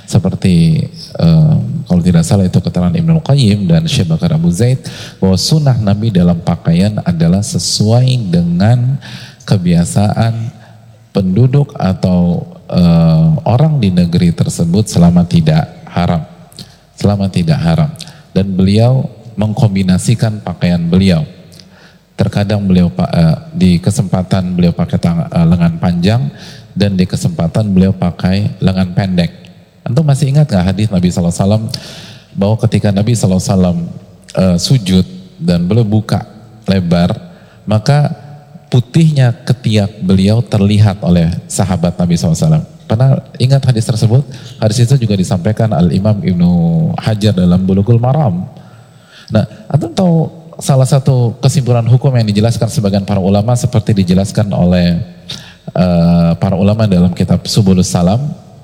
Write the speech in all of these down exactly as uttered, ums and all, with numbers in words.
seperti um, kalau tidak salah itu keterangan Ibnu Qayyim dan Syekh Bakar Abu Zaid, bahwa sunnah Nabi dalam pakaian adalah sesuai dengan kebiasaan penduduk atau uh, orang di negeri tersebut selama tidak haram, selama tidak haram. Dan beliau mengkombinasikan pakaian beliau. Terkadang beliau uh, di kesempatan beliau pakai tang, uh, lengan panjang, dan di kesempatan beliau pakai lengan pendek. Antum masih ingat gak hadis Nabi shallallahu alaihi wasallam bahwa ketika Nabi shallallahu alaihi wasallam uh, sujud dan beliau buka lebar, maka putihnya ketiak beliau terlihat oleh sahabat Nabi shallallahu alaihi wasallam. Pernah ingat hadis tersebut? Hadis itu juga disampaikan Al-Imam Ibnu Hajar dalam Bulughul Maram. Nah, antum tahu salah satu kesimpulan hukum yang dijelaskan sebagian para ulama seperti dijelaskan oleh uh, para ulama dalam kitab Subulus Salam.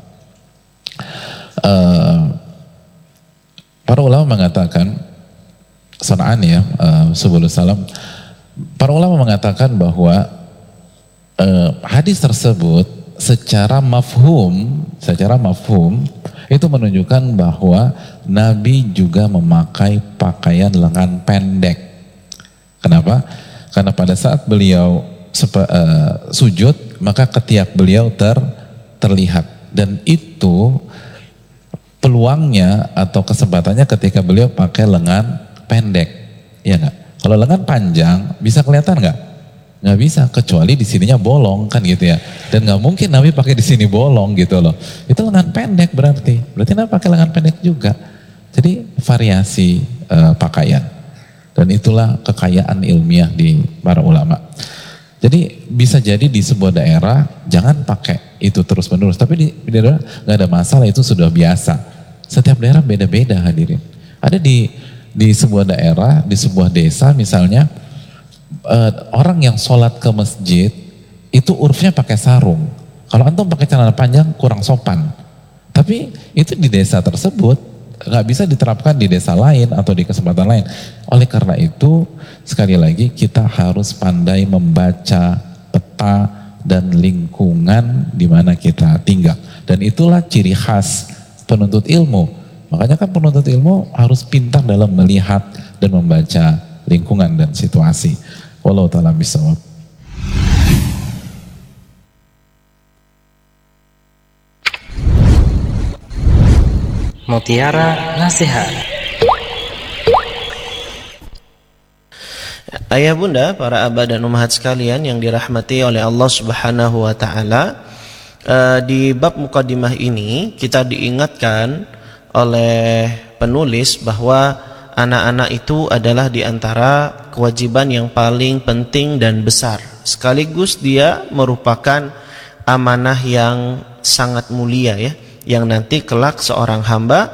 Uh, para ulama mengatakan, Sana'ani ya, uh, Subulus Salam, para ulama mengatakan bahwa uh, hadis tersebut secara mafhum, secara mafhum itu menunjukkan bahwa Nabi juga memakai pakaian lengan pendek. Kenapa? Karena pada saat beliau sepe, uh, sujud, maka ketiak beliau ter, terlihat. Dan itu peluangnya atau kesempatannya ketika beliau pakai lengan pendek. Ya enggak? Kalau lengan panjang bisa kelihatan enggak? Nggak bisa, kecuali di sininya bolong kan gitu ya. Dan nggak mungkin Nabi pakai di sini bolong gitu loh. Itu lengan pendek berarti. Berarti Nabi pakai lengan pendek juga. Jadi variasi uh, pakaian. Dan itulah kekayaan ilmiah di para ulama. Jadi bisa jadi di sebuah daerah jangan pakai itu terus menerus. Tapi di, di daerah nggak ada masalah, itu sudah biasa. Setiap daerah beda-beda hadirin. Ada di di sebuah daerah, di sebuah desa misalnya, Uh, orang yang sholat ke masjid itu urfnya pakai sarung. Kalau antum pakai celana panjang kurang sopan. Tapi itu di desa tersebut nggak bisa diterapkan di desa lain atau di kesempatan lain. Oleh karena itu sekali lagi kita harus pandai membaca peta dan lingkungan di mana kita tinggal. Dan itulah ciri khas penuntut ilmu. Makanya kan penuntut ilmu harus pintar dalam melihat dan membaca lingkungan dan situasi. Wallahu ta'ala bishawab. Mutiara Nasihat. Ayah bunda, para abah dan ummahat sekalian yang dirahmati oleh Allah Subhanahu wa taala, di bab mukadimah ini kita diingatkan oleh penulis bahwa anak-anak itu adalah di antara kewajiban yang paling penting dan besar. Sekaligus dia merupakan amanah yang sangat mulia ya, yang nanti kelak seorang hamba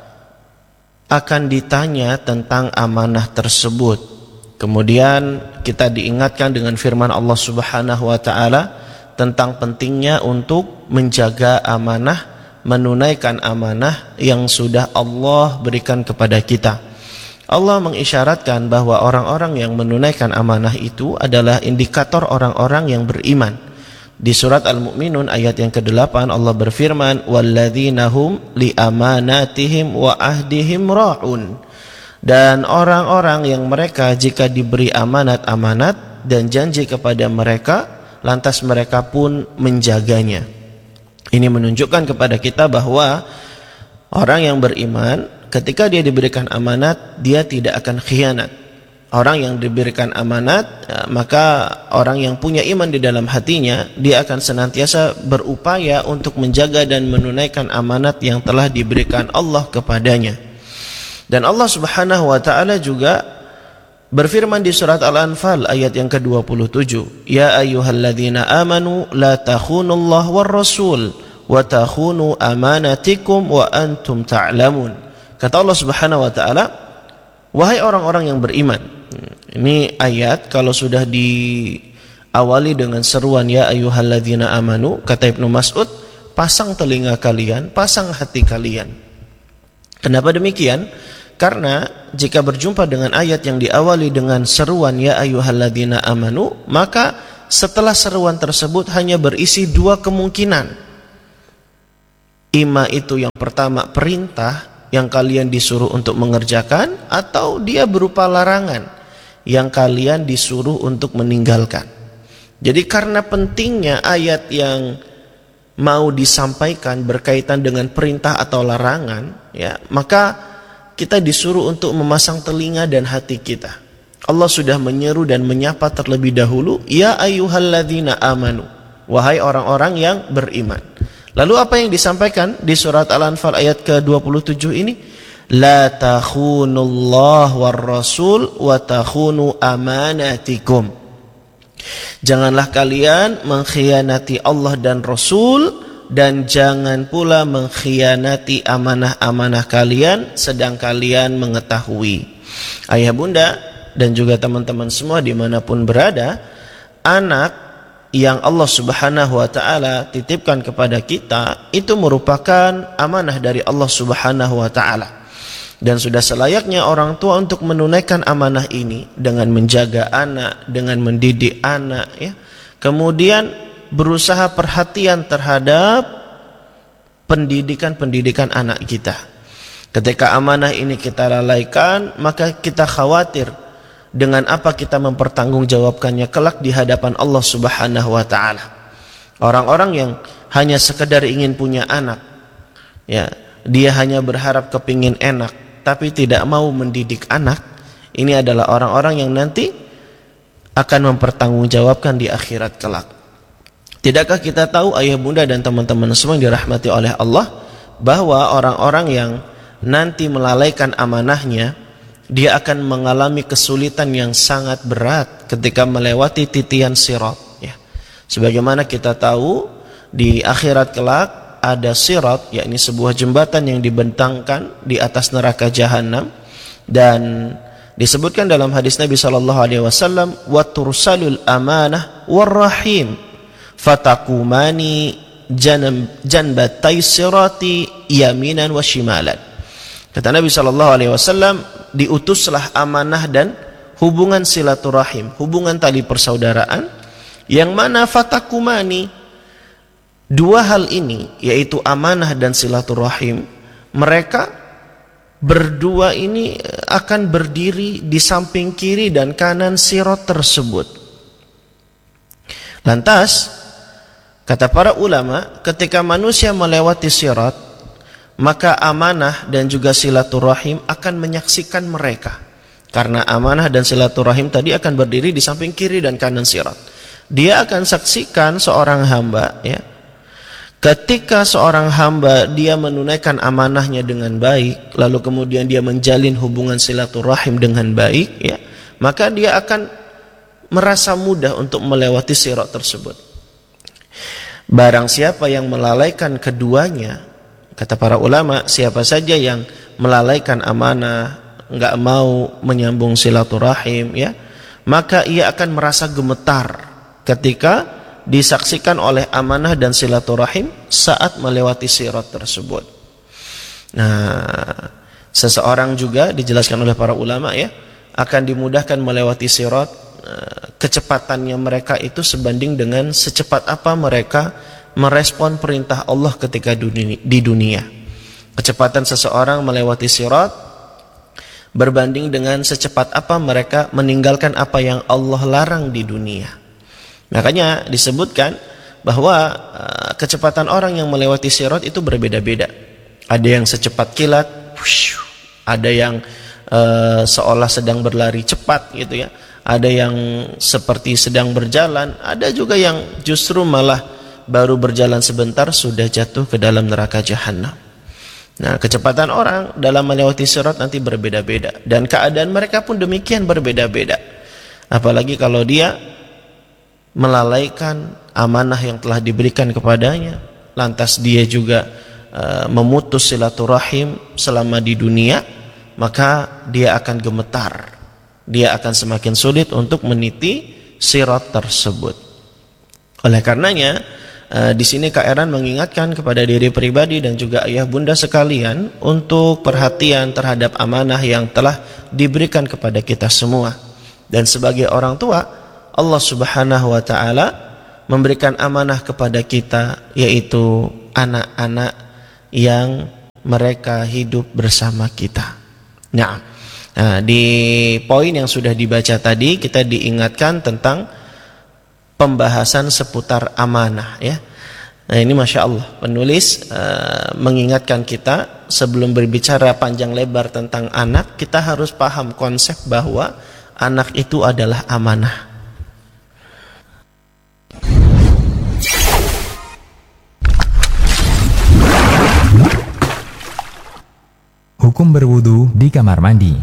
akan ditanya tentang amanah tersebut. Kemudian kita diingatkan dengan firman Allah Subhanahu wa taala tentang pentingnya untuk menjaga amanah, menunaikan amanah yang sudah Allah berikan kepada kita. Allah mengisyaratkan bahwa orang-orang yang menunaikan amanah itu adalah indikator orang-orang yang beriman. Di surat Al-Mu'minun ayat yang kedelapan Allah berfirman, "Walladzina hum li amanatihim wa ahdihim ra'un." Dan orang-orang yang mereka jika diberi amanat-amanat dan janji kepada mereka, lantas mereka pun menjaganya. Ini menunjukkan kepada kita bahwa orang yang beriman ketika dia diberikan amanat, dia tidak akan khianat. Orang yang diberikan amanat, maka orang yang punya iman di dalam hatinya, dia akan senantiasa berupaya untuk menjaga dan menunaikan amanat yang telah diberikan Allah kepadanya. Dan Allah Subhanahu wa taala juga berfirman di surat Al-Anfal ayat yang ke dua puluh tujuh, "Ya ayyuhalladzina amanu la takhunullaha war rasul wa takhunu amanatikum wa antum ta'lamun." Kata Allah Subhanahu wa taala, wahai orang-orang yang beriman. Ini ayat kalau sudah diawali dengan seruan ya ayyuhalladzina amanu, kata Ibnu Mas'ud, pasang telinga kalian, pasang hati kalian. Kenapa demikian? Karena jika berjumpa dengan ayat yang diawali dengan seruan ya ayyuhalladzina amanu, maka setelah seruan tersebut hanya berisi dua kemungkinan. Ima itu yang pertama perintah yang kalian disuruh untuk mengerjakan, atau dia berupa larangan yang kalian disuruh untuk meninggalkan. Jadi karena pentingnya ayat yang mau disampaikan berkaitan dengan perintah atau larangan, ya, maka kita disuruh untuk memasang telinga dan hati kita. Allah sudah menyeru dan menyapa terlebih dahulu, ya ayyuhalladzina amanu, wahai orang-orang yang beriman. Lalu apa yang disampaikan di surat Al-Anfal ayat ke dua puluh tujuh ini? La takhunullah war rasul wa takhunu amanatikum. Janganlah kalian mengkhianati Allah dan Rasul, dan jangan pula mengkhianati amanah-amanah kalian sedang kalian mengetahui. Ayah bunda dan juga teman-teman semua dimanapun berada, anak yang Allah subhanahu wa ta'ala titipkan kepada kita itu merupakan amanah dari Allah subhanahu wa ta'ala. Dan sudah selayaknya orang tua untuk menunaikan amanah ini dengan menjaga anak, dengan mendidik anak, ya. Kemudian berusaha perhatian terhadap pendidikan-pendidikan anak kita. Ketika amanah ini kita lalaikan, maka kita khawatir dengan apa kita mempertanggungjawabkannya kelak di hadapan Allah Subhanahu wa taala. Orang-orang yang hanya sekedar ingin punya anak, ya, dia hanya berharap kepingin enak tapi tidak mau mendidik anak, ini adalah orang-orang yang nanti akan mempertanggungjawabkan di akhirat kelak. Tidakkah kita tahu ayah bunda dan teman-teman semua yang dirahmati oleh Allah, bahwa orang-orang yang nanti melalaikan amanahnya, dia akan mengalami kesulitan yang sangat berat ketika melewati titian sirat, ya. Sebagaimana kita tahu di akhirat kelak ada sirat, yakni sebuah jembatan yang dibentangkan di atas neraka jahanam, dan disebutkan dalam hadis Nabi sallallahu alaihi wasallam, wa tursalul amanah warrahim fatakumani janbatai sirati yaminan wa shimalan. Kata Nabi sallallahu alaihi wasallam, diutuslah amanah dan hubungan silaturahim, hubungan tali persaudaraan, yang mana fatakumani, dua hal ini, yaitu amanah dan silaturahim, mereka berdua ini akan berdiri di samping kiri dan kanan sirat tersebut. Lantas, kata para ulama, ketika manusia melewati sirat, maka amanah dan juga silaturahim akan menyaksikan mereka. Karena amanah dan silaturahim tadi akan berdiri di samping kiri dan kanan sirat. Dia akan saksikan seorang hamba, ya. Ketika seorang hamba dia menunaikan amanahnya dengan baik, lalu kemudian dia menjalin hubungan silaturahim dengan baik, ya, maka dia akan merasa mudah untuk melewati sirat tersebut. Barang siapa yang melalaikan keduanya, kata para ulama, siapa saja yang melalaikan amanah, enggak mau menyambung silaturahim, ya, maka ia akan merasa gemetar ketika disaksikan oleh amanah dan silaturahim saat melewati sirat tersebut. Nah, seseorang juga dijelaskan oleh para ulama, ya, akan dimudahkan melewati sirat, kecepatannya mereka itu sebanding dengan secepat apa mereka merespon perintah Allah ketika di dunia. Kecepatan seseorang melewati sirat berbanding dengan secepat apa mereka meninggalkan apa yang Allah larang di dunia. Makanya disebutkan bahwa uh, kecepatan orang yang melewati sirat itu berbeda-beda. Ada yang secepat kilat, whoosh, ada yang uh, seolah sedang berlari cepat gitu, ya. Ada yang seperti sedang berjalan, ada juga yang justru malah baru berjalan sebentar sudah jatuh ke dalam neraka jahanam. Nah, kecepatan orang dalam melewati sirat nanti berbeda-beda, dan keadaan mereka pun demikian berbeda-beda. Apalagi kalau dia melalaikan amanah yang telah diberikan kepadanya, lantas dia juga uh, memutus silaturahim selama di dunia, maka dia akan gemetar, dia akan semakin sulit untuk meniti sirat tersebut. Oleh karenanya, uh, di sini Kak Eran mengingatkan kepada diri pribadi dan juga ayah bunda sekalian untuk perhatian terhadap amanah yang telah diberikan kepada kita semua. Dan sebagai orang tua, Allah Subhanahu wa ta'ala memberikan amanah kepada kita, yaitu anak-anak yang mereka hidup bersama kita. Nah, nah di poin yang sudah dibaca tadi kita diingatkan tentang pembahasan seputar amanah ya. Nah ini Masya Allah penulis uh, mengingatkan kita sebelum berbicara panjang lebar tentang anak, kita harus paham konsep bahwa anak itu adalah amanah. Hukum berwudu di kamar mandi.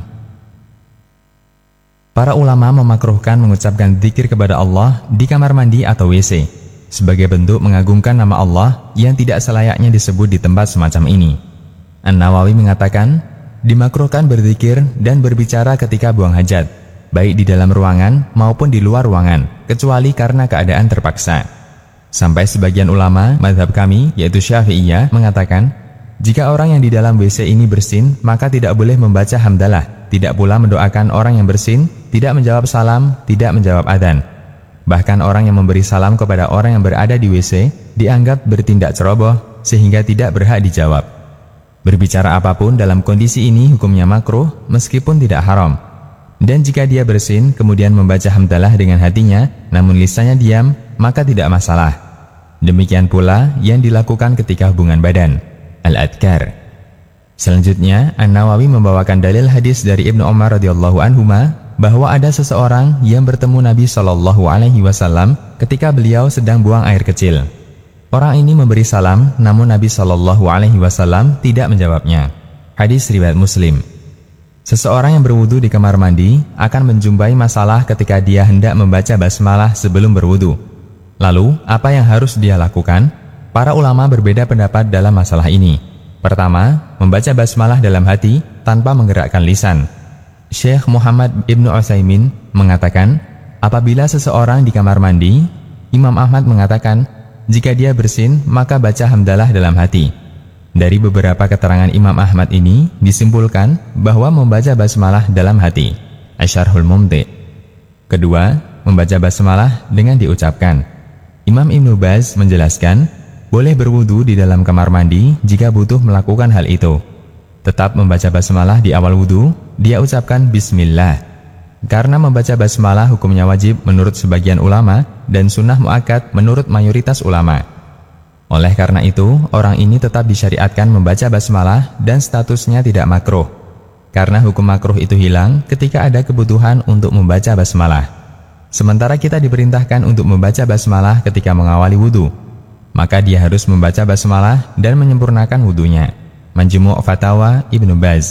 Para ulama memakruhkan mengucapkan zikir kepada Allah di kamar mandi atau W C sebagai bentuk mengagungkan nama Allah yang tidak selayaknya disebut di tempat semacam ini. An-Nawawi mengatakan, dimakruhkan berzikir dan berbicara ketika buang hajat, baik di dalam ruangan maupun di luar ruangan, kecuali karena keadaan terpaksa. Sampai sebagian ulama, mazhab kami, yaitu Syafi'iyah, mengatakan, jika orang yang di dalam W C ini bersin, maka tidak boleh membaca hamdalah, tidak pula mendoakan orang yang bersin, tidak menjawab salam, tidak menjawab adzan. Bahkan orang yang memberi salam kepada orang yang berada di W C dianggap bertindak ceroboh sehingga tidak berhak dijawab. Berbicara apapun dalam kondisi ini hukumnya makruh meskipun tidak haram. Dan jika dia bersin kemudian membaca hamdalah dengan hatinya namun lisannya diam, maka tidak masalah. Demikian pula yang dilakukan ketika hubungan badan, al-adkar. Selanjutnya An-Nawawi membawakan dalil hadis dari Ibnu Umar radhiyallahu anhuma bahwa ada seseorang yang bertemu Nabi shallallahu alaihi wasallam ketika beliau sedang buang air kecil. Orang ini memberi salam, namun Nabi shallallahu alaihi wasallam tidak menjawabnya. Hadis riwayat Muslim. Seseorang yang berwudu di kamar mandi akan menjumpai masalah ketika dia hendak membaca basmalah sebelum berwudu. Lalu, apa yang harus dia lakukan? Para ulama berbeda pendapat dalam masalah ini. Pertama, membaca basmalah dalam hati tanpa menggerakkan lisan. Syekh Muhammad Ibnu Utsaimin mengatakan, apabila seseorang di kamar mandi, Imam Ahmad mengatakan, jika dia bersin, maka baca hamdalah dalam hati. Dari beberapa keterangan Imam Ahmad ini, disimpulkan bahwa membaca basmalah dalam hati. Asyarhul Mumti. Kedua, membaca basmalah dengan diucapkan. Imam Ibnu Baz menjelaskan, boleh berwudu di dalam kamar mandi jika butuh melakukan hal itu. Tetap membaca basmalah di awal wudu, dia ucapkan bismillah. Karena membaca basmalah hukumnya wajib menurut sebagian ulama dan sunnah muakkad menurut mayoritas ulama. Oleh karena itu, orang ini tetap disyariatkan membaca basmalah dan statusnya tidak makruh. Karena hukum makruh itu hilang ketika ada kebutuhan untuk membaca basmalah. Sementara kita diperintahkan untuk membaca basmalah ketika mengawali wudu, maka dia harus membaca basmalah dan menyempurnakan wudunya. Majmu' Fatawa Ibnu Baz.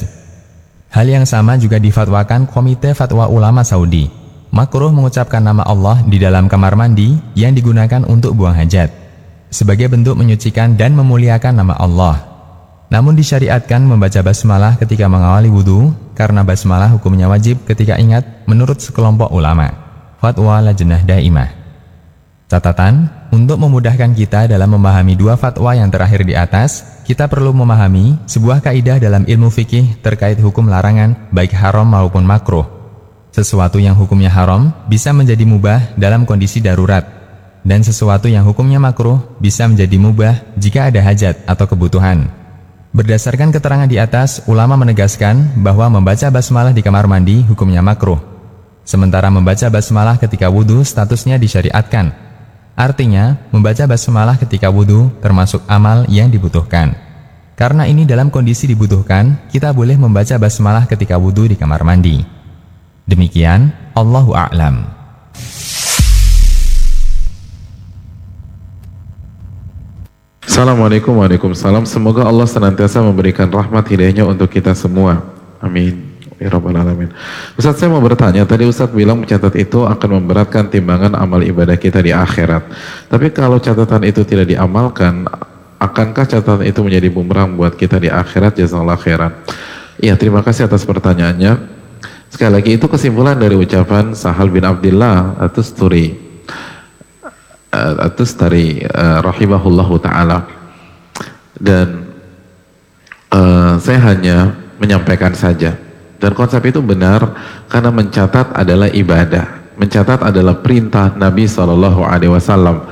Hal yang sama juga difatwakan Komite Fatwa Ulama Saudi. Makruh mengucapkan nama Allah di dalam kamar mandi yang digunakan untuk buang hajat, sebagai bentuk menyucikan dan memuliakan nama Allah. Namun disyariatkan membaca basmalah ketika mengawali wudu, karena basmalah hukumnya wajib ketika ingat menurut sekelompok ulama. Fatwa Lajnah Daimah. Catatan, untuk memudahkan kita dalam memahami dua fatwa yang terakhir di atas, kita perlu memahami sebuah kaidah dalam ilmu fikih terkait hukum larangan, baik haram maupun makruh. Sesuatu yang hukumnya haram bisa menjadi mubah dalam kondisi darurat, dan sesuatu yang hukumnya makruh bisa menjadi mubah jika ada hajat atau kebutuhan. Berdasarkan keterangan di atas, ulama menegaskan bahwa membaca basmalah di kamar mandi hukumnya makruh. Sementara membaca basmalah ketika wudu statusnya disyariatkan. Artinya, membaca basmalah ketika wudu termasuk amal yang dibutuhkan. Karena ini dalam kondisi dibutuhkan, kita boleh membaca basmalah ketika wudu di kamar mandi. Demikian, Allahu a'lam. Assalamualaikum warahmatullahi wabarakatuh. Semoga Allah senantiasa memberikan rahmat hidayahnya untuk kita semua. Amin. Ya Rabbal Alamin. Ustaz, saya mau bertanya, tadi Ustaz bilang mencatat itu akan memberatkan timbangan amal ibadah kita di akhirat. Tapi kalau catatan itu tidak diamalkan, akankah catatan itu menjadi bumerang buat kita di akhirat? Jazakallahu khairan. Iya, terima kasih atas pertanyaannya. Sekali lagi, itu kesimpulan dari ucapan Sahal bin Abdullah At-Tusturi At-Tustari uh, rahimahullahu ta'ala. Dan uh, saya hanya menyampaikan saja. Dan konsep itu benar karena mencatat adalah ibadah. Mencatat adalah perintah Nabi shallallahu alaihi wasallam.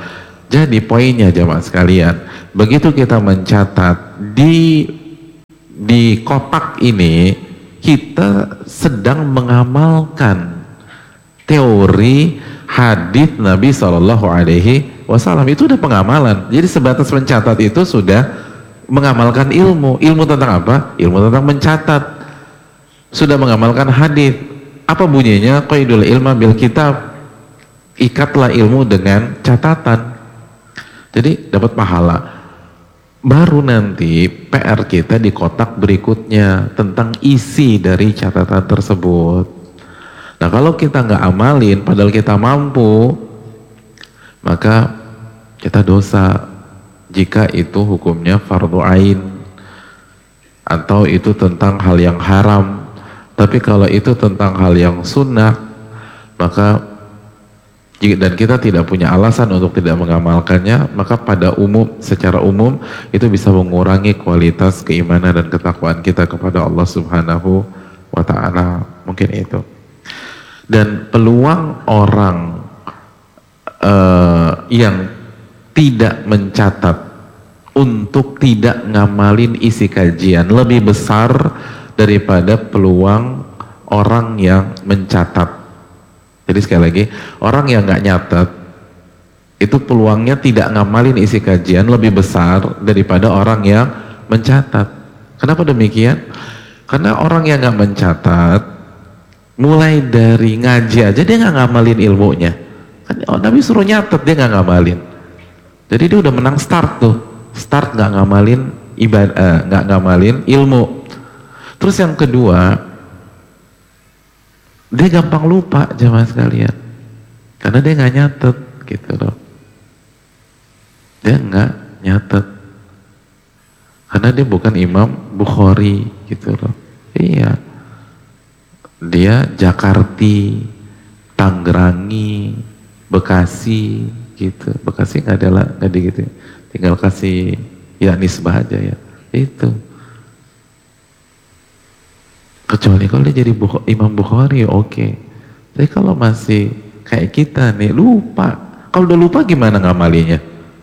Jadi poinnya jemaah sekalian, begitu kita mencatat di di kotak ini, kita sedang mengamalkan teori hadis Nabi Shallallahu Alaihi Wasallam. Itu udah pengamalan. Jadi sebatas mencatat itu sudah mengamalkan ilmu. Ilmu tentang apa? Ilmu tentang mencatat. Sudah mengamalkan hadis. Apa bunyinya? Qaidul ilma bil kitab. Ikatlah ilmu dengan catatan. Jadi dapat pahala. Baru nanti P R kita di kotak berikutnya tentang isi dari catatan tersebut. Nah kalau kita nggak amalin padahal kita mampu, maka kita dosa jika itu hukumnya fardu ain atau itu tentang hal yang haram. Tapi kalau itu tentang hal yang sunnah, maka dan kita tidak punya alasan untuk tidak mengamalkannya, maka pada umum, secara umum itu bisa mengurangi kualitas keimanan dan ketakwaan kita kepada Allah Subhanahu wa ta'ala. Mungkin itu. Dan peluang orang uh, yang tidak mencatat untuk tidak ngamalin isi kajian lebih besar daripada peluang orang yang mencatat. Jadi sekali lagi, orang yang nggak nyatet itu peluangnya tidak ngamalin isi kajian lebih besar daripada orang yang mencatat. Kenapa demikian? Karena orang yang nggak mencatat, mulai dari ngaji aja dia nggak ngamalin ilmunya. Kan oh, Nabi suruh nyatet, dia nggak ngamalin. Jadi dia udah menang start tuh, start nggak ngamalin ibadah, nggak ngamalin ilmu. Terus yang kedua, dia gampang lupa jemaah sekalian karena dia nggak nyatet gitu loh. Dia nggak nyatet karena dia bukan Imam Bukhari gitu loh. Iya, dia Jakarti, Tanggerangi, Bekasi gitu. Bekasi nggak ada lah, nggak di gitu, tinggal kasih ya nisbah aja ya itu. Kecuali kalau dia jadi Bukh- Imam Bukhari, oke. Okay. Tapi kalau masih kayak kita nih, lupa. Kalau udah lupa gimana ngamalinya?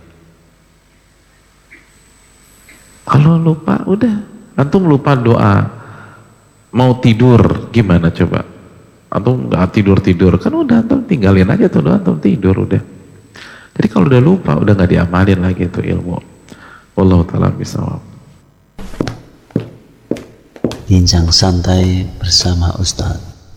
Kalau lupa, udah. Antum lupa doa. Mau tidur, gimana coba? Antum nggak tidur-tidur, kan udah antum tinggalin aja tuh doa, antum tidur udah. Jadi kalau udah lupa, udah nggak diamalin lagi tuh ilmu. Wallahu ta'ala bishawab. Bincang santai bersama Ustaz.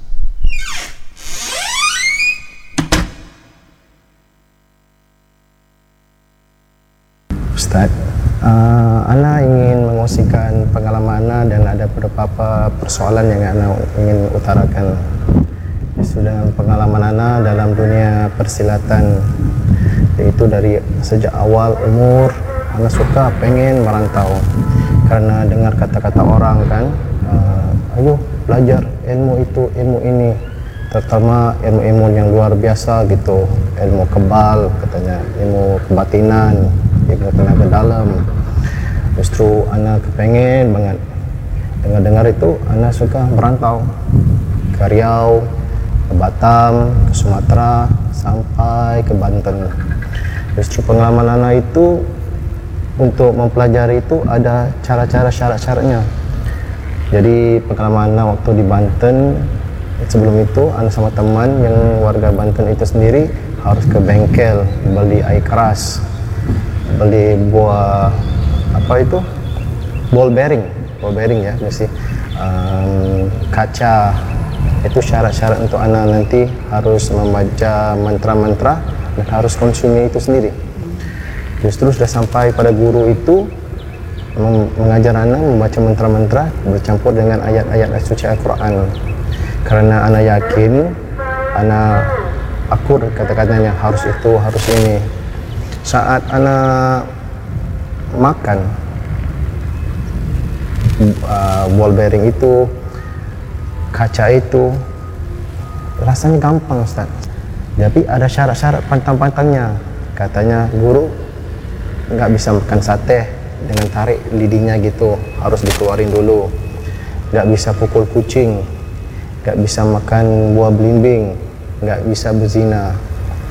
Ustaz, uh, Ana ingin mengungsikan pengalaman Ana dan ada beberapa persoalan yang Ana ingin utarakan. Sudah pengalaman Ana dalam dunia persilatan, yaitu dari sejak awal umur Ana suka pengen merantau karena dengar kata-kata orang kan, uh, ayo belajar ilmu itu, ilmu ini, terutama ilmu-ilmu yang luar biasa gitu, ilmu kebal katanya, ilmu kebatinan, ilmu tenaga dalam. Justru Ana kepengen banget. Dengar-dengar itu Ana suka merantau ke Riau, ke Batam, ke Sumatera, sampai ke Banten. Justru pengalaman Ana itu untuk mempelajari itu ada cara-cara syarat-syaratnya. Jadi pengalaman Ana waktu di Banten, sebelum itu Ana sama teman yang warga Banten itu sendiri harus ke bengkel beli air keras, beli buah apa itu, ball bearing, ball bearing ya, mesti um, kaca. Itu syarat-syarat untuk Ana nanti harus membaca mantra-mantra dan harus konsumsi itu sendiri. Justru sudah sampai pada guru itu mengajar Ana membaca mantra-mantra bercampur dengan ayat-ayat suci Al-Quran. Karena Ana yakin, Ana akur kata-katanya harus itu, harus ini. Saat Ana makan uh, ball bearing itu, kaca itu, rasanya gampang Ustaz. Tapi ada syarat-syarat pantang-pantangnya. Katanya guru nggak bisa makan sate dengan tarik lidinya gitu, harus dikeluarin dulu. Nggak bisa pukul kucing, nggak bisa makan buah belimbing, nggak bisa berzina.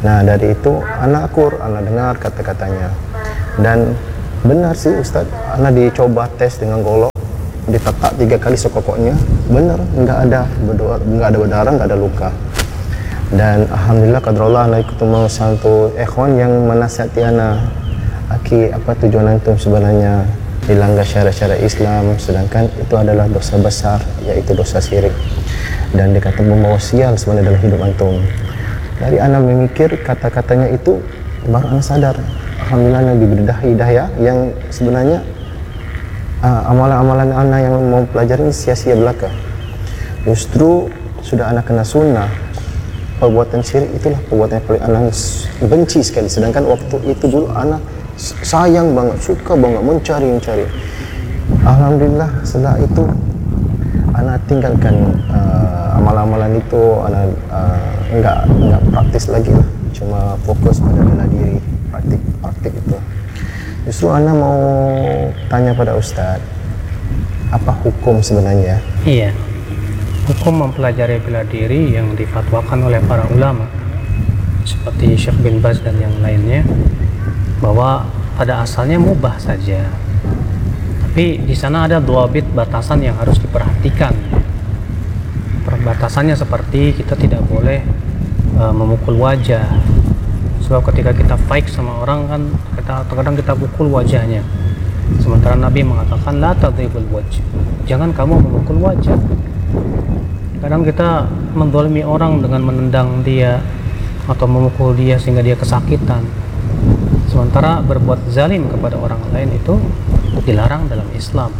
Nah dari itu anak akur, anak dengar kata-katanya. Dan benar sih Ustaz, anak dicoba tes dengan golok, ditetak tiga kali sekokoknya, benar, nggak ada berdoa, nggak ada berdarah, nggak ada luka. Dan alhamdulillah qadarullah anak ketemu satu ikhwan yang menasihati anak, aki apa tujuan antum sebenarnya dilanggar syariat-syariat Islam, sedangkan itu adalah dosa besar, yaitu dosa syirik, dan dikata membawa sial sebenarnya dalam hidup antum. Dari anak memikir kata-katanya itu, baru anak sadar, alhamdulillah anak diberi hidayah yang sebenarnya uh, amalan-amalan anak yang mau pelajari ini sia-sia belaka. Justru sudah anak kena sunnah, perbuatan syirik itulah perbuatan yang paling anak benci sekali. Sedangkan waktu itu dulu anak sayang banget, suka banget mencari-mencari. Alhamdulillah setelah itu anak tinggalkan uh, amalan-amalan itu, anak uh, enggak enggak praktis lagi lah, cuma fokus pada bela diri, praktik-praktik itu. Justru anak mau tanya pada Ustadz, apa hukum sebenarnya? Iya, hukum mempelajari bela diri yang difatwakan oleh para ulama seperti Syekh bin Baz dan yang lainnya, bahwa pada asalnya mubah saja, tapi di sana ada dhawabit, batasan yang harus diperhatikan. Perbatasannya seperti kita tidak boleh uh, memukul wajah, sebab ketika kita fight sama orang kan kita terkadang kita pukul wajahnya, sementara Nabi mengatakan la tadribul wajh, jangan kamu memukul wajah. Kadang kita menzalimi orang dengan menendang dia atau memukul dia sehingga dia kesakitan, sementara berbuat zalim kepada orang lain itu dilarang dalam Islam.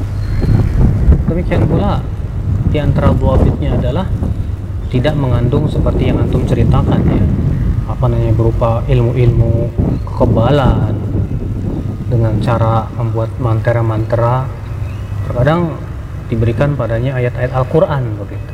Demikian pula di antara dhawabitnya adalah tidak mengandung seperti yang antum ceritakan ya, apa namanya, berupa ilmu-ilmu kekebalan dengan cara membuat mantra-mantra. Terkadang diberikan padanya ayat-ayat Al-Quran begitu,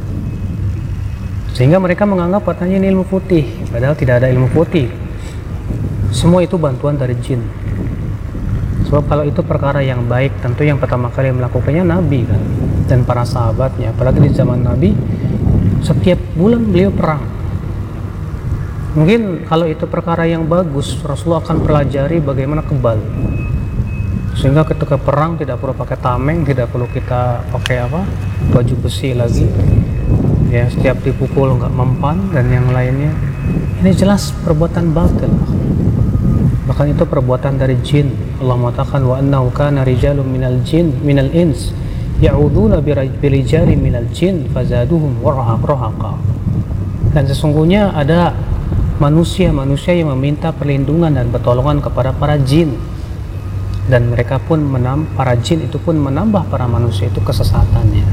sehingga mereka menganggap katanya ini ilmu putih, padahal tidak ada ilmu putih. Semua itu bantuan dari jin. Sebab kalau itu perkara yang baik, tentu yang pertama kali melakukannya Nabi kan, dan para sahabatnya. Apalagi di zaman Nabi, setiap bulan beliau perang. Mungkin kalau itu perkara yang bagus, Rasulullah akan pelajari bagaimana kebal, sehingga ketika perang tidak perlu pakai tameng, tidak perlu kita pakai apa, baju besi lagi ya, setiap dipukul nggak mempan dan yang lainnya. Ini jelas perbuatan batil, bahkan itu perbuatan dari jin. Allah mengatakan wa annahu kana rijalun minal jin minal ins ya'udzuuna birijali minal jin fazaduhum rahaqa. Dan sesungguhnya ada manusia-manusia yang meminta perlindungan dan pertolongan kepada para jin, dan mereka pun menam, para jin itu pun menambah para manusia itu kesesatannya.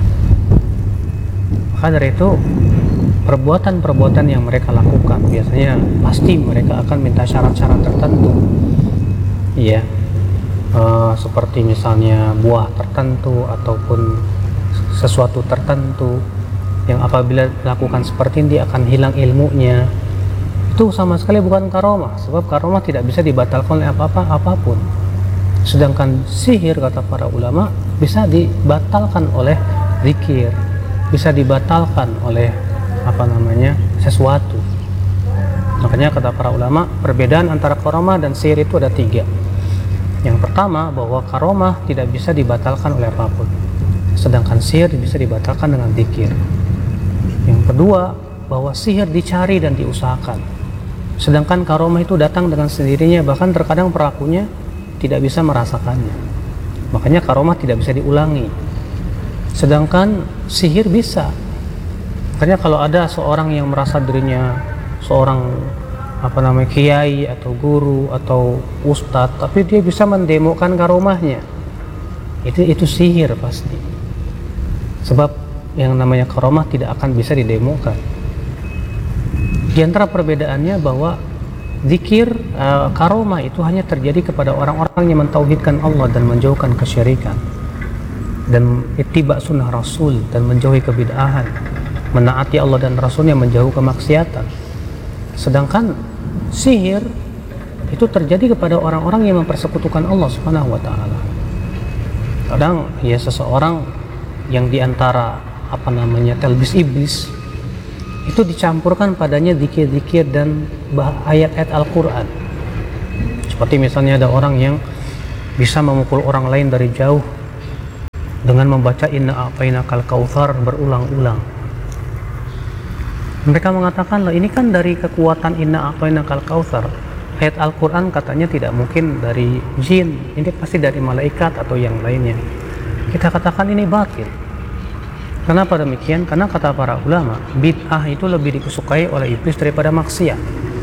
Maka dari itu perbuatan-perbuatan yang mereka lakukan biasanya pasti mereka akan minta syarat-syarat tertentu, ya, uh, seperti misalnya buah tertentu ataupun sesuatu tertentu yang apabila melakukan seperti ini dia akan hilang ilmunya. Itu sama sekali bukan karomah, sebab karomah tidak bisa dibatalkan oleh apa-apa apapun. Sedangkan sihir, kata para ulama, bisa dibatalkan oleh zikir, bisa dibatalkan oleh apa namanya sesuatu. Makanya kata para ulama, perbedaan antara karomah dan sihir itu ada tiga. Yang pertama, bahwa karomah tidak bisa dibatalkan oleh apapun, sedangkan sihir bisa dibatalkan dengan zikir. Yang kedua, bahwa sihir dicari dan diusahakan, sedangkan karomah itu datang dengan sendirinya, bahkan terkadang pelakunya tidak bisa merasakannya. Makanya karomah tidak bisa diulangi, sedangkan sihir bisa. Makanya kalau ada seorang yang merasa dirinya seorang apa namanya kiai atau guru atau ustadz, tapi dia bisa mendemokan karomahnya, itu itu sihir pasti. Sebab yang namanya karomah tidak akan bisa didemokan. Di antara perbedaannya bahwa zikir, uh, karomah itu hanya terjadi kepada orang-orang yang mentauhidkan Allah dan menjauhkan kesyirikan, dan ittiba sunnah Rasul dan menjauhi kebid'ahan, menaati Allah dan Rasulnya, menjauhi kemaksiatan. Sedangkan sihir itu terjadi kepada orang-orang yang mempersekutukan Allah Subhanahu wa taala. Kadang ya seseorang yang diantara apa namanya talbis iblis, itu dicampurkan padanya zikir-zikir dan ayat-ayat Al-Quran. Seperti misalnya ada orang yang bisa memukul orang lain dari jauh dengan membaca Inna A'tainakal Kautsar berulang-ulang. Mereka mengatakan, lah ini kan dari kekuatan Inna A'tainakal Kautsar. Ayat Al-Quran katanya tidak mungkin dari jin, ini pasti dari malaikat atau yang lainnya. Kita katakan ini batil. Kenapa demikian? Karena kata para ulama, bid'ah itu lebih disukai oleh iblis daripada maksiat.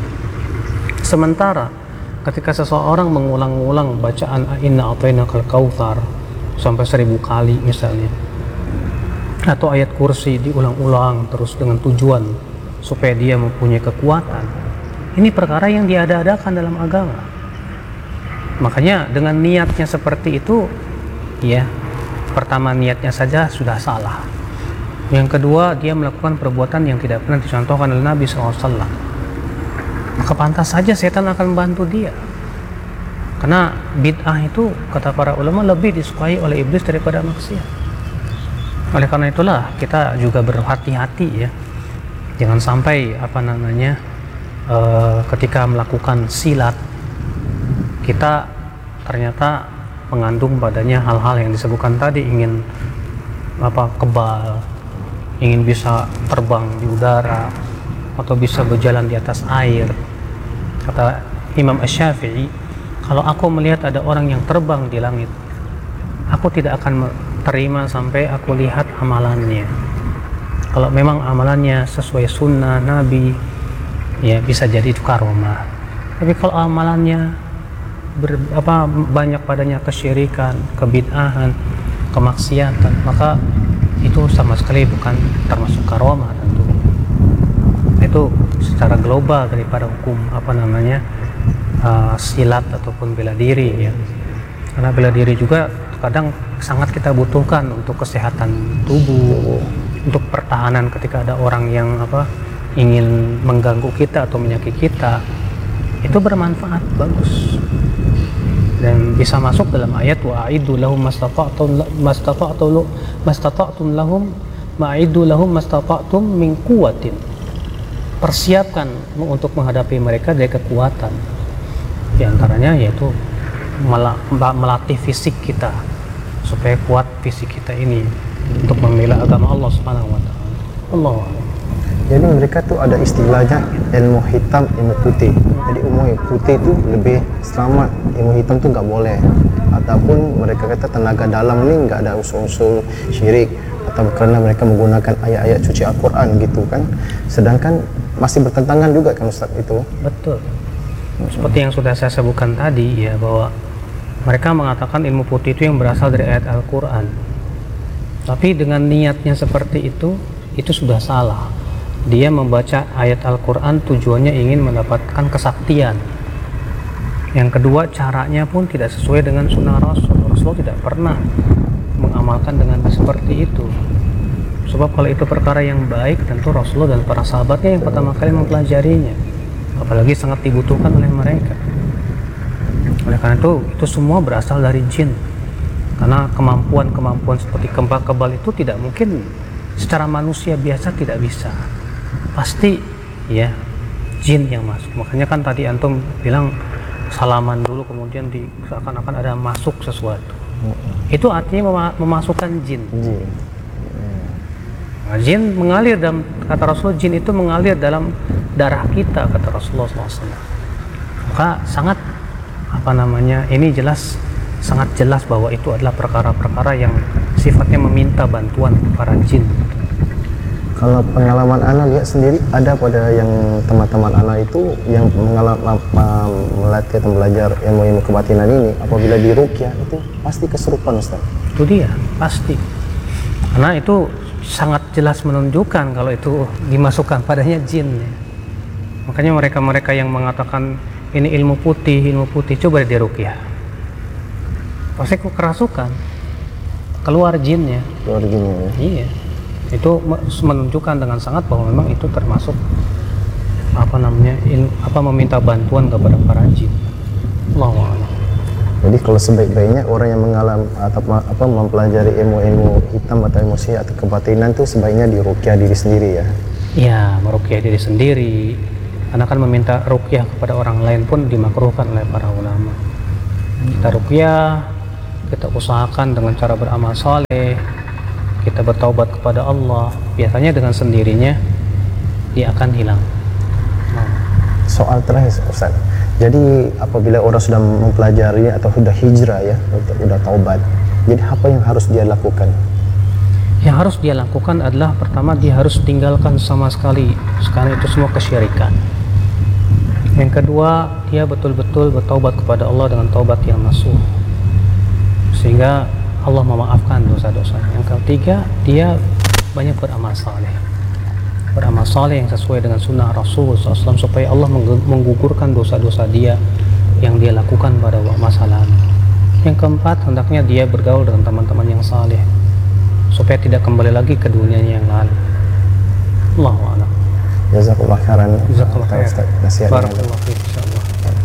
Sementara ketika seseorang mengulang-ulang bacaan Inna A'tainakal Kautsar sampai seribu kali misalnya, atau ayat kursi diulang-ulang terus dengan tujuan supaya dia mempunyai kekuatan, ini perkara yang diada-adakan dalam agama. Makanya dengan niatnya seperti itu, ya, pertama niatnya saja sudah salah. Yang kedua, dia melakukan perbuatan yang tidak pernah dicontohkan oleh Nabi shallallahu alaihi wasallam. Maka pantas saja setan akan membantu dia. Karena bid'ah itu kata para ulama lebih disukai oleh iblis daripada maksiat. Oleh karena itulah kita juga berhati-hati ya, jangan sampai apa namanya uh, ketika melakukan silat kita ternyata mengandung padanya hal-hal yang disebutkan tadi, ingin apa kebal, ingin bisa terbang di udara atau bisa berjalan di atas air. Kata Imam Asy-Syafi'i, kalau aku melihat ada orang yang terbang di langit, aku tidak akan terima sampai aku lihat amalannya. Kalau memang amalannya sesuai sunnah Nabi, ya bisa jadi itu karomah. Tapi kalau amalannya ber, apa, banyak padanya kesyirikan, kebid'ahan, kemaksiatan, maka itu sama sekali bukan termasuk karomah tentu. Itu secara global daripada hukum apa namanya uh, silat ataupun bela diri ya. Karena bela diri juga kadang sangat kita butuhkan untuk kesehatan tubuh, untuk pertahanan ketika ada orang yang apa ingin mengganggu kita atau menyakiti kita. Itu bermanfaat, bagus. Dan bisa masuk dalam ayat wa'iddu lahum mastata'tum mastata'tum mastata'tum lahum ma'iddu lahum mastata'tum min quwwatin. Persiapkan untuk menghadapi mereka dari kekuatan. Di antaranya yaitu melatih fisik kita supaya kuat fisik kita ini untuk membela agama Allah Subhanahu wa taala. Allah. Jadi mereka tuh ada istilahnya ilmu hitam, ilmu putih. Jadi ilmu putih itu lebih selamat, ilmu hitam tuh nggak boleh. Ataupun mereka kata tenaga dalam ini nggak ada unsur-unsur syirik, atau karena mereka menggunakan ayat-ayat suci Al-Quran gitu kan. Sedangkan masih bertentangan juga kan Ustaz itu. Betul. Seperti yang sudah saya sebutkan tadi ya, bahwa mereka mengatakan ilmu putih itu yang berasal dari ayat Al-Quran. Tapi dengan niatnya seperti itu, itu sudah salah. Dia membaca ayat Al-Quran tujuannya ingin mendapatkan kesaktian. Yang kedua, caranya pun tidak sesuai dengan sunnah Rasul. Rasul tidak pernah mengamalkan dengan seperti itu. Sebab kalau itu perkara yang baik, tentu Rasulullah dan para sahabatnya yang pertama kali mempelajarinya. Apalagi sangat dibutuhkan oleh mereka. Oleh karena itu, itu semua berasal dari jin. Karena kemampuan-kemampuan seperti kembang kebal itu tidak mungkin secara manusia biasa, tidak bisa. Pasti ya jin yang masuk. Makanya kan tadi antum bilang salaman dulu kemudian di seakan-akan ada masuk sesuatu. Itu artinya mem- memasukkan jin. Jin. Nah, jin mengalir dalam, kata Rasulullah, jin itu mengalir dalam darah kita, kata Rasulullah shallallahu alaihi wasallam. Maka sangat apa namanya ini jelas, sangat jelas bahwa itu adalah perkara-perkara yang sifatnya meminta bantuan para jin. Kalau pengalaman Ana lihat sendiri, ada pada yang teman-teman Ana itu yang mengalami melatih atau belajar ilmu-ilmu kebatinan ini, apabila di ruqyah itu pasti kesurupan Ustaz. Itu dia, pasti. Karena itu sangat jelas menunjukkan kalau itu dimasukkan padanya jin. Makanya mereka-mereka yang mengatakan ini ilmu putih, ilmu putih, coba di ruqyah. Pasti kok kerasukan. Keluar jinnya. Keluar jinnya. Iya. Itu menunjukkan dengan sangat bahwa memang itu termasuk apa namanya il, apa meminta bantuan kepada para jin. Allahu a'lam. Jadi kalau sebaik-baiknya orang yang mengalami atau apa mempelajari ilmu-ilmu hitam atau ilmu sihir atau kebatinan itu sebaiknya di ruqyah diri sendiri ya. Ya, meruqyah diri sendiri. Karena kan meminta ruqyah kepada orang lain pun dimakruhkan oleh para ulama. Kita ruqyah, kita usahakan dengan cara beramal saleh, kita bertaubat kepada Allah. Biasanya dengan sendirinya dia akan hilang. Nah. Soal terakhir Ustaz. Jadi apabila orang sudah mempelajari atau sudah hijrah ya, sudah taubat, jadi apa yang harus dia lakukan? Yang harus dia lakukan adalah pertama dia harus tinggalkan sama sekali sekarang itu semua kesyirikan. Yang kedua, dia betul-betul bertaubat kepada Allah dengan taubat yang nasuh, sehingga Allah memaafkan dosa-dosa. Yang ketiga, dia banyak beramal saleh. Beramal saleh yang sesuai dengan sunnah Rasul shallallahu alaihi wasallam supaya Allah menggugurkan dosa-dosa dia yang dia lakukan pada masa lalu. Yang keempat, hendaknya dia bergaul dengan teman-teman yang saleh supaya tidak kembali lagi ke dunia yang lalu. Allahu a'lam. Jazakallah khairan. Jazakallah khairan. Ustaz, nasihatnya. Barakallahu fiik.